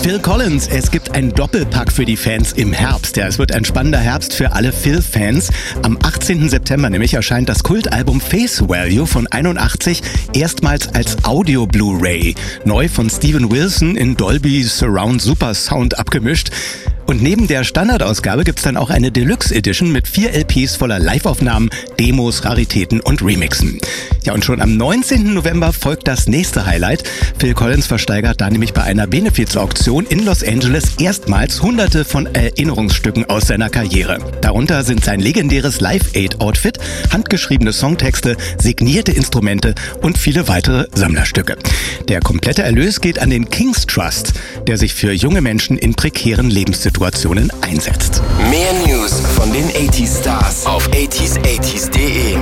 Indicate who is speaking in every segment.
Speaker 1: Phil Collins, es gibt einen Doppelpack für die Fans im Herbst. Ja, es wird ein spannender Herbst für alle Phil-Fans. Am 18. September nämlich erscheint das Kultalbum Face Value von 81 erstmals als Audio-Blu-ray. Neu von Steven Wilson in Dolby Surround Super Sound abgemischt. Und neben der Standardausgabe gibt's dann auch eine Deluxe Edition mit 4 LPs voller Live-Aufnahmen, Demos, Raritäten und Remixen. Ja, und schon am 19. November folgt das nächste Highlight. Phil Collins versteigert da nämlich bei einer Benefiz-Auktion in Los Angeles erstmals hunderte von Erinnerungsstücken aus seiner Karriere. Darunter sind sein legendäres Live-Aid-Outfit, handgeschriebene Songtexte, signierte Instrumente und viele weitere Sammlerstücke. Der komplette Erlös geht an den King's Trust, der sich für junge Menschen in prekären Lebenssituationen einsetzt.
Speaker 2: Mehr News von den 80s Stars auf 80s80s.de.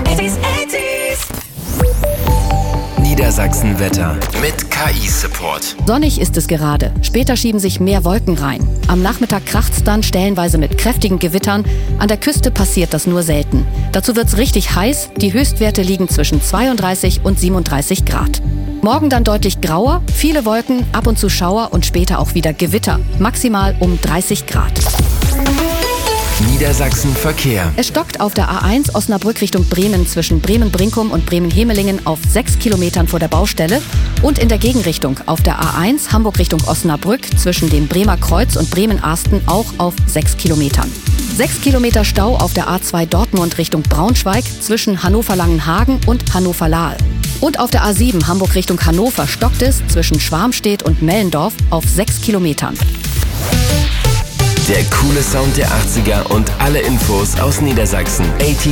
Speaker 2: Niedersachsen-Wetter mit KI-Support.
Speaker 3: Sonnig ist es gerade. Später schieben sich mehr Wolken rein. Am Nachmittag kracht's dann stellenweise mit kräftigen Gewittern. An der Küste passiert das nur selten. Dazu wird's richtig heiß. Die Höchstwerte liegen zwischen 32 und 37 Grad. Morgen dann deutlich grauer, viele Wolken, ab und zu Schauer und später auch wieder Gewitter. Maximal um 30 Grad.
Speaker 2: Niedersachsen Verkehr.
Speaker 3: Es stockt auf der A1 Osnabrück Richtung Bremen zwischen Bremen-Brinkum und Bremen-Hemelingen auf 6 Kilometern vor der Baustelle und in der Gegenrichtung auf der A1 Hamburg Richtung Osnabrück zwischen dem Bremer Kreuz und Bremen-Arsten auch auf 6 Kilometern. 6 Kilometer Stau auf der A2 Dortmund Richtung Braunschweig zwischen Hannover-Langenhagen und Hannover-Lahl. Und auf der A7 Hamburg Richtung Hannover stockt es zwischen Schwarmstedt und Mellendorf auf 6 Kilometern.
Speaker 2: Der coole Sound der 80er und alle Infos aus Niedersachsen.